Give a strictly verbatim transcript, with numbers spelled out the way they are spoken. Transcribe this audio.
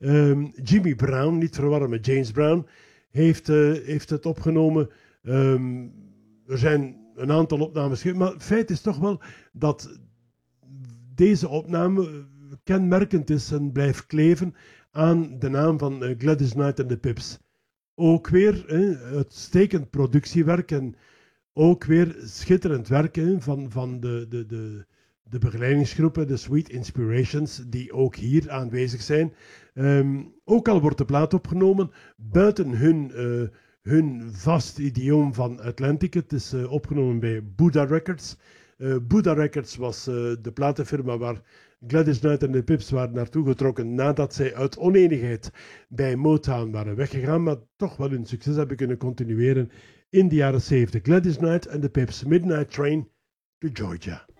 Um, Jimmy Brown, niet verwarren met James Brown, heeft, uh, heeft het opgenomen. Um, er zijn een aantal opnames, maar het feit is toch wel dat deze opname kenmerkend is en blijft kleven aan de naam van uh, Gladys Knight en de Pips. Ook weer eh, uitstekend productiewerk en ook weer schitterend werk eh, van, van de, de, de, de begeleidingsgroepen, de Sweet Inspirations, die ook hier aanwezig zijn. Um, ook al wordt de plaat opgenomen buiten hun, uh, hun vast idioom van Atlantic. Het is uh, opgenomen bij Buddha Records. Uh, Buddha Records was uh, de platenfirma waar Gladys Knight en de Pips waren naartoe getrokken nadat zij uit oneenigheid bij Motown waren weggegaan, maar toch wel hun succes hebben kunnen continueren in de jaren zeventig. Gladys Knight en de Pips, Midnight Train to Georgia.